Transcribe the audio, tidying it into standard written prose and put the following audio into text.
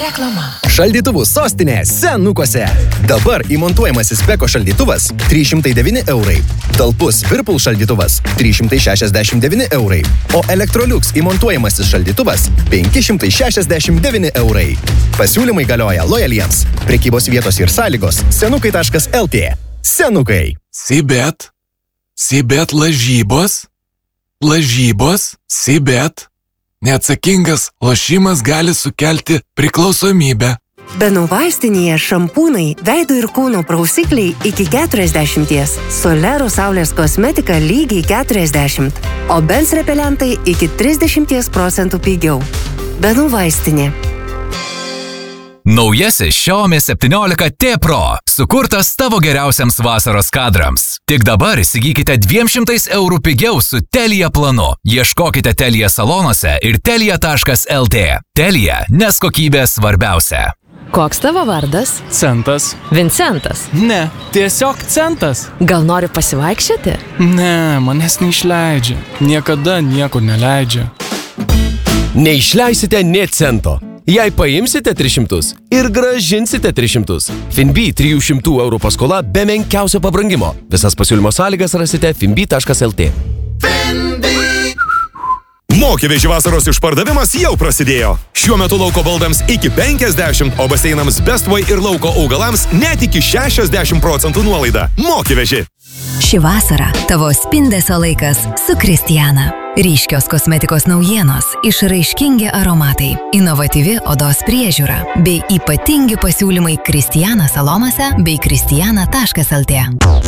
Reklama. Šaldytuvų sostinė Senukuose. Dabar įmontuojamasis Beko šaldytuvas 309 eurai. Talpus Whirlpool šaldytuvas 369 eurai. O Electrolux įmontuojamasis šaldytuvas 569 eurai. Pasiūlymai galioja lojaliems. Prekybos vietos ir sąlygos senukai.lt. Senukai. Sibet lažybos. Sibet. Neatsakingas lošimas gali sukelti priklausomybę. Benų vaistinėje šampūnai, veido ir kūno prausikliai iki 40, Solero saulės kosmetika lygiai 40, o Bens repelentai iki 30% pigiau. Benų vaistinė. Naujasis Xiaomi 17T Pro, sukurtas tavo geriausiams vasaros kadrams. Tik dabar įsigykite 200 eurų pigiau su Telia planu. Ieškokite Telia salonuose ir telia.lt. Telia, nes kokybė svarbiausia. Koks tavo vardas? Centas. Vincentas. Ne, tiesiog Centas. Gal nori pasivaikščioti? Ne, manęs neišleidžia. Niekada niekur neleidžia. Neišleisite nė cento. Jei paimsite 300 ir grąžinsite 300. Finbi 300 eurų paskola be menkiausio pabrangimo. Visas pasiūlymo sąlygas rasite finbi.lt. Mokyvežį vasaros išpardavimas jau prasidėjo. Šiuo metu lauko baldams iki 50, o baseinams Bestway ir lauko augalams net iki 60% nuolaida. Mokyvežį. Ši vasara tavo spindesio laikas su Kristiana. Ryškios kosmetikos naujienos, išraiškingi aromatai, inovatyvi odos priežiūra bei ypatingi pasiūlymai Kristiana salonuose bei kristiana.lt.